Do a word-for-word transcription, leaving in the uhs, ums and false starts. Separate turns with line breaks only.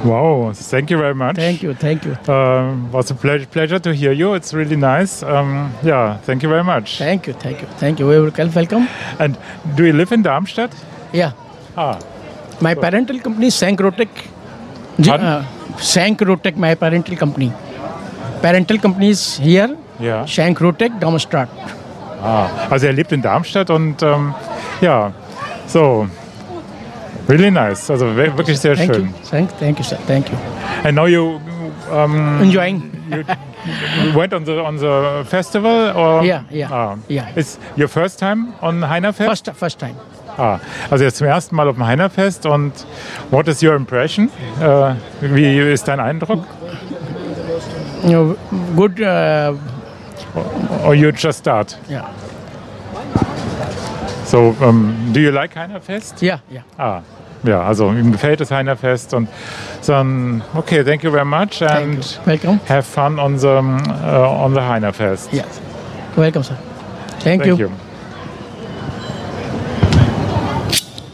Wow, thank you very much.
Thank you, thank you.
Um, it was a pleasure, pleasure to hear you. It's really nice. Um, yeah, thank you very much.
Thank you, thank you, thank you. Welcome, welcome.
And do you live in Darmstadt?
Yeah.
Ah.
My parental company is Sankrotec. Uh, Sankrotec, my parental company. Parental company is here.
Ja.
Sankrotec, Darmstadt.
Ah, also er lebt in Darmstadt und ähm, ja, so. Really nice. Also wirklich sehr
thank
schön.
You. Thank, thank you, sir. Thank you.
And now you um,
enjoying.
you, you went on the on the festival or?
Yeah, yeah,
ah.
yeah.
It's your first time on Heinerfest?
First, first time.
Ah, also jetzt zum ersten Mal auf dem Heinerfest und what is your impression? Äh, wie ist dein Eindruck?
You know, good. Uh,
or you just start?
Yeah.
So, um, do you like Heinerfest?
Yeah, yeah.
Ah, ja, also ihm gefällt das Heinerfest und so, okay, thank you very much and
welcome.
Have fun on the uh, on the Heinerfest.
Yes, welcome, sir. Thank,
Thank
you.
you.